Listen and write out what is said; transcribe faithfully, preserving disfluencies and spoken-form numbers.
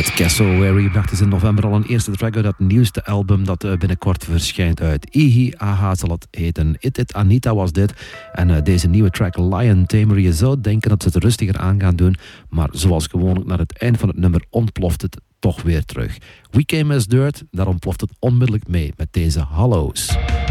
Met Castle Weary bracht ze in november al een eerste track uit dat nieuwste album dat binnenkort verschijnt uit Ihi Aha zal het heten. It It Anita was dit. En uh, deze nieuwe track Lion Tamer, je zou denken dat ze het rustiger aan gaan doen, maar zoals gewoonlijk naar het eind van het nummer ontploft het toch weer terug. We Came As Dirt, daar ontploft het onmiddellijk mee met deze Hollows.